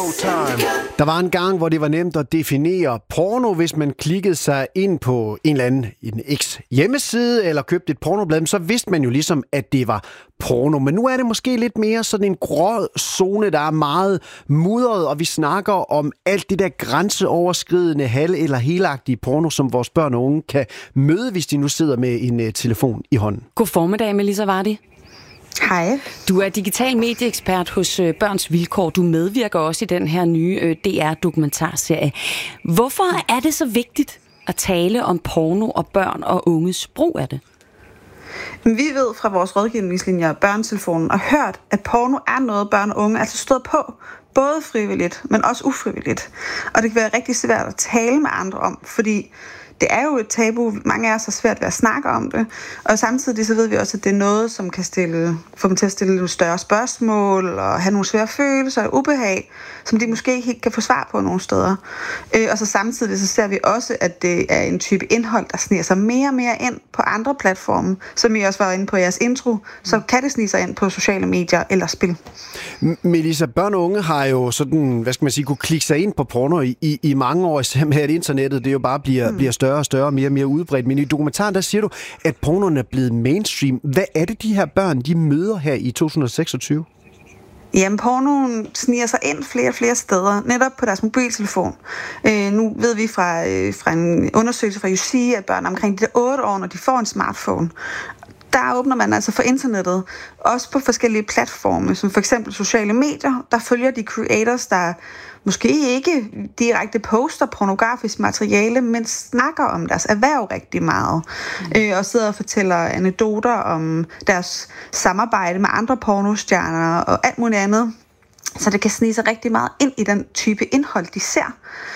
Der var en gang, hvor det var nemt at definere porno, hvis man klikkede sig ind på en eller anden hjemmeside eller købte et pornoblad, så vidste man jo ligesom, at det var porno. Men nu er det måske lidt mere sådan en grå zone, der er meget mudret, og vi snakker om alt det der grænseoverskridende, halv- eller helagtige porno, som vores børn og unge kan møde, hvis de nu sidder med en telefon i hånden. God formiddag, Melissa Vardy. Hej. Du er digital medieekspert hos Børns Vilkår. Du medvirker også i den her nye DR-dokumentarserie. Hvorfor er det så vigtigt at tale om porno og børn og unges brug af det? Vi ved fra vores rådgivningslinjer Børnetelefonen og hørt, at porno er noget, børn og unge altså stået på. Både frivilligt, men også ufrivilligt. Og det kan være rigtig svært at tale med andre om, fordi det er jo et tabu. Mange af os har svært ved at snakke om det. Og samtidig så ved vi også, at det er noget, som kan få dem til at stille nogle større spørgsmål og have nogle svære følelser og ubehag, som de måske ikke helt kan få svar på nogle steder. Og så samtidig så ser vi også, at det er en type indhold, der sniger sig mere og mere ind på andre platforme. Som I også var inde på jeres intro, så kan det snige sig ind på sociale medier eller spil. Melissa, børn og unge har jo sådan, kunne klikke sig ind på porno i mange år, især med at internettet det jo bare bliver større og større, mere og mere udbredt. Men i dokumentaren, der siger du, at pornoen er blevet mainstream. Hvad er det, de her børn, de møder her i 2026? Jamen, pornoen sniger sig ind flere og flere steder, netop på deres mobiltelefon. Nu ved vi fra en undersøgelse fra UC, at børn omkring de 8 år, når de får en smartphone, der åbner man altså for internettet, også på forskellige platforme, som for eksempel sociale medier. Der følger de creators, der måske ikke direkte poster pornografisk materiale, men snakker om deres erhverv rigtig meget. Og sidder og fortæller anekdoter om deres samarbejde med andre pornostjerner og alt muligt andet. Så det kan snige sig rigtig meget ind i den type indhold, de ser.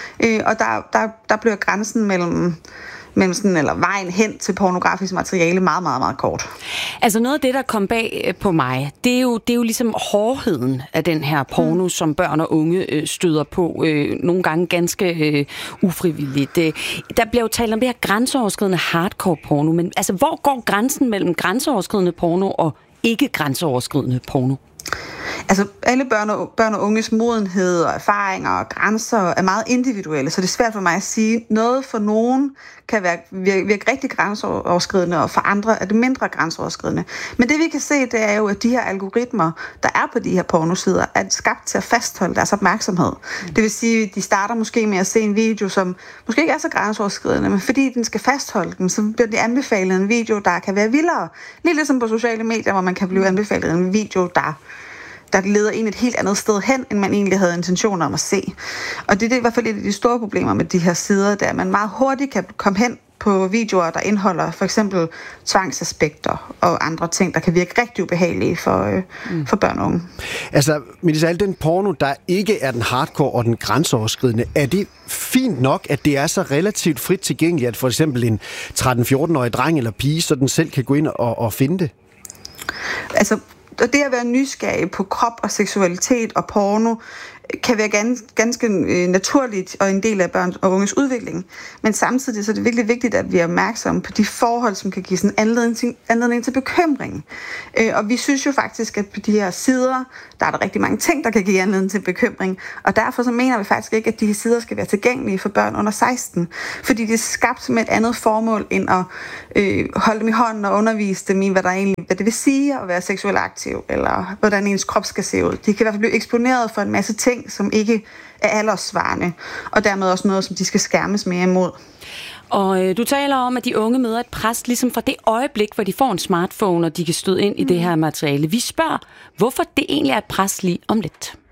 Og der bliver grænsen mellem sådan, eller vejen hen til pornografisk materiale meget, meget, meget kort. Altså noget af det, der kom bag på mig, det er jo ligesom hårdheden af den her porno, som børn og unge støder på, nogle gange ganske ufrivilligt. Der bliver jo talt om det her grænseoverskridende hardcore porno, men altså hvor går grænsen mellem grænseoverskridende porno og ikke grænseoverskridende porno? Altså, alle børn og unges modenhed og erfaringer og grænser er meget individuelle, så det er svært for mig at sige, noget for nogen kan virke rigtig grænseoverskridende, og for andre er det mindre grænseoverskridende. Men det vi kan se, det er jo, at de her algoritmer, der er på de her pornosider, er skabt til at fastholde deres opmærksomhed. Det vil sige, at de starter måske med at se en video, som måske ikke er så grænseoverskridende, men fordi den skal fastholde dem, så bliver de anbefalet en video, der kan være vildere. Lidt ligesom på sociale medier, hvor man kan blive anbefalet en video, der leder en et helt andet sted hen, end man egentlig havde intentioner om at se. Og det er i hvert fald et af de store problemer med de her sider, der man meget hurtigt kan komme hen på videoer, der indeholder for eksempel tvangsaspekter og andre ting, der kan virke rigtig ubehagelige for børn og unge. Altså, Melissa, al den porno, der ikke er den hardcore og den grænseoverskridende, er det fint nok, at det er så relativt frit tilgængeligt, at for eksempel en 13-14-årig dreng eller pige, så den selv kan gå ind og finde det? Altså, og det at være nysgerrig på krop og seksualitet og porno kan være ganske naturligt og en del af børn og unges udvikling. Men samtidig så er det virkelig vigtigt, at vi er opmærksomme på de forhold, som kan give sådan anledning til bekymring. Og vi synes jo faktisk, at på de her sider, der er der rigtig mange ting, der kan give anledning til bekymring. Og derfor så mener vi faktisk ikke, at de her sider skal være tilgængelige for børn under 16. Fordi det er skabt med et andet formål, end at holde dem i hånden og undervise dem i, hvad det vil sige at være seksuelt aktiv, eller hvordan ens krop skal se ud. De kan i hvert fald blive eksponeret for en masse ting, som ikke er alderssvarende, og dermed også noget, som de skal skærmes mere imod. Og du taler om, at de unge møder et pres, ligesom fra det øjeblik, hvor de får en smartphone, og de kan støde ind i det her materiale. Vi spørger, hvorfor det egentlig er et pres lige om lidt.